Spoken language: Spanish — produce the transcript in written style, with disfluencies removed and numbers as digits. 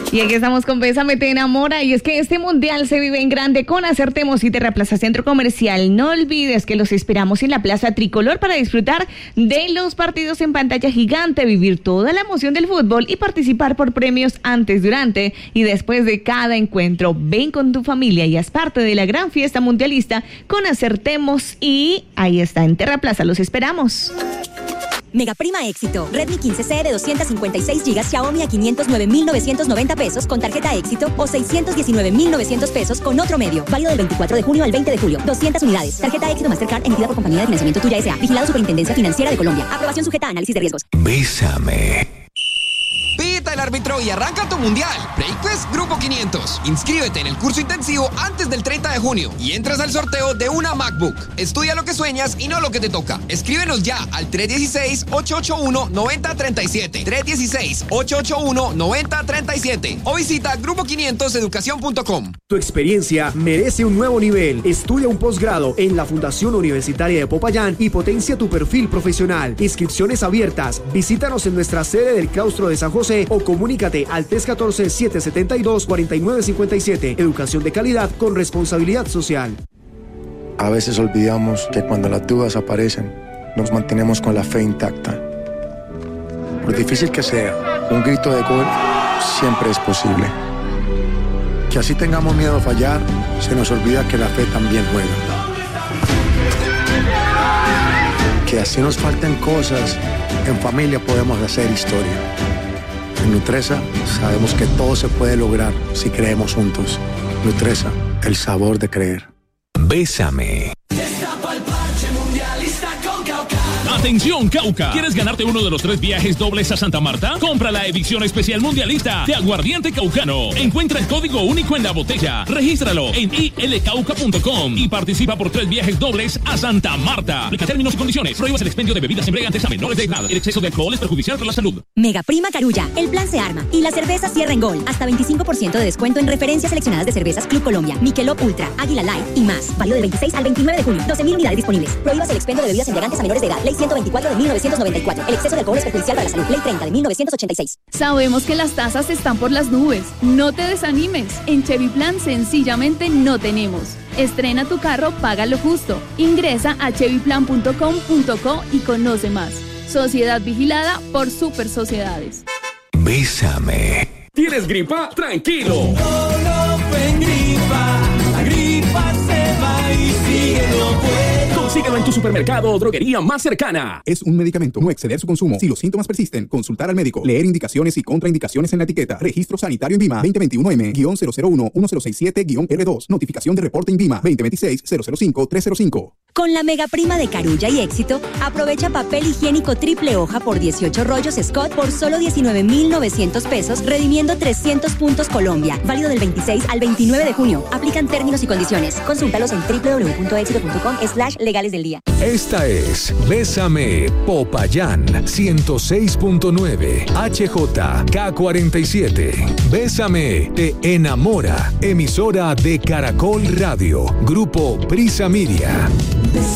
Y aquí estamos con Bésame Te Enamora, y es que este mundial se vive en grande con Acertemos y Terraplaza Centro Comercial. No olvides que los esperamos en la Plaza Tricolor para disfrutar de los partidos en pantalla gigante, vivir toda la emoción del fútbol y participar por premios antes, durante y después de cada encuentro. Ven con tu familia y haz parte de la gran fiesta mundialista con Acertemos, y ahí está, en Terraplaza los esperamos. Mega Prima Éxito. Redmi 15C de 256 GB Xiaomi a 509,990 pesos con tarjeta Éxito o 619,900 pesos con otro medio. Válido del 24 de junio al 20 de julio. 200 unidades. Tarjeta Éxito Mastercard emitida por Compañía de Financiamiento Tuya S.A. Vigilado Superintendencia Financiera de Colombia. Aprobación sujeta a análisis de riesgos. Bésame. Pita el árbitro y arranca tu mundial. PlayQuest Grupo 500. Inscríbete en el curso intensivo antes del 30 de junio y entras al sorteo de una MacBook. Estudia lo que sueñas y no lo que te toca. Escríbenos ya al 316-881-9037. 316-881-9037. O visita grupo500educacion.com. Tu experiencia merece un nuevo nivel. Estudia un posgrado en la Fundación Universitaria de Popayán y potencia tu perfil profesional. Inscripciones abiertas. Visítanos en nuestra sede del Claustro de San José o comunícate al 314-772-4957. Educación de calidad con responsabilidad social. A veces olvidamos que cuando las dudas aparecen, nos mantenemos con la fe intacta. Por difícil que sea, un grito de gol siempre es posible. Que así tengamos miedo a fallar, se nos olvida que la fe también juega. Que así nos falten cosas, en familia podemos hacer historia. En Nutresa sabemos que todo se puede lograr si creemos juntos. Nutresa, el sabor de creer. Bésame. Atención, Cauca. ¿Quieres ganarte uno de los 3 viajes dobles a Santa Marta? Compra la edición especial mundialista de Aguardiente Caucano. Encuentra el código único en la botella. Regístralo en ilcauca.com y participa por 3 viajes dobles a Santa Marta. Aplica términos y condiciones. Prohíbas el expendio de bebidas embriagantes a menores de edad. El exceso de alcohol es perjudicial para la salud. Mega Prima Carulla. El plan se arma y la cerveza cierra en gol. Hasta 25% de descuento en referencias seleccionadas de cervezas Club Colombia, Michelob Ultra, Águila Light y más. Válido del 26 al 29 de junio. 12,000 unidades disponibles. Prohíbas el expendio de bebidas embriagantes a menores de edad. Ley 124 de 1994. El exceso de alcohol es perjudicial para la salud. Ley 30 de 1986. Sabemos que las tasas están por las nubes. No te desanimes. En Chevy Plan sencillamente no tenemos. Estrena tu carro, paga lo justo. Ingresa a chevyplan.com.co y conoce más. Sociedad vigilada por Super Sociedades. Bésame. ¿Tienes gripa? Tranquilo. No fue gripa. La gripa se va y sigue no puede. Consíguelo en tu supermercado o droguería más cercana. Es un medicamento. No exceder su consumo. Si los síntomas persisten, consultar al médico. Leer indicaciones y contraindicaciones en la etiqueta. Registro Sanitario INVIMA 2021M-001-1067-R2. Notificación de reporte INVIMA 2026-005-305. Con la Mega Prima de Carulla y Éxito, aprovecha papel higiénico triple hoja por 18 rollos Scott por solo 19,900 pesos, redimiendo 300 puntos Colombia. Válido del 26 al 29 de junio. Aplican términos y condiciones. Consúltalos en www.exito.com/legales del día. Esta es Bésame Popayán 106.9 HJK47. Bésame Te Enamora. Emisora de Caracol Radio. Grupo Prisa Media.